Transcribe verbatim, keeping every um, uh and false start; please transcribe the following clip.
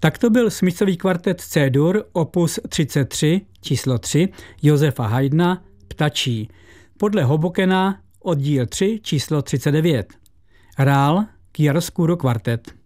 Tak to byl smyčcový kvartet C-dur opus třicet tři, číslo tři, Josefa Haydna, Ptačí, podle Hobokena, oddíl tři, číslo třicet devět. Hrál Chiaroscuro kvartet.